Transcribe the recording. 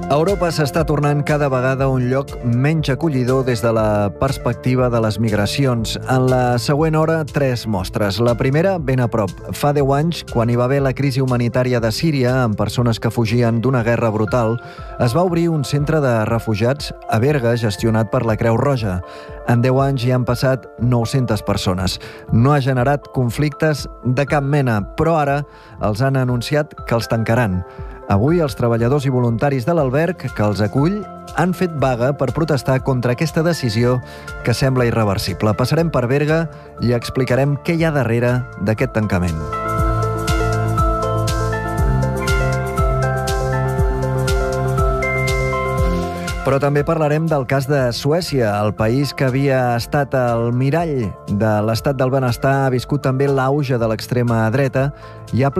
Europa s'està tornant cada vegada un lloc menys acollidor des de la perspectiva de les migracions. En la següent hora, 3 mostres. La primera, ben a prop. Fa 10 anys, quan hi va haver la crisi humanitària de Síria, amb persones que fugien d'una guerra brutal, es va obrir un centre de refugiats a Berga gestionat per la Creu Roja. En 10 anys hi han passat 900 persones. No ha generat conflictes de cap mena, però ara els han anunciat que els tancaran. Avui, els treballadors i voluntaris de l'alberg que els acull han fet vaga per protestar contra aquesta decisió que sembla irreversible. Passarem per Berga i explicarem què hi ha darrere d'aquest tancament. Però també parlarem del cas de Suècia, el país que havia estat el mirall de l'estat del benestar, ha viscut també l'auge de l'extrema dreta i ha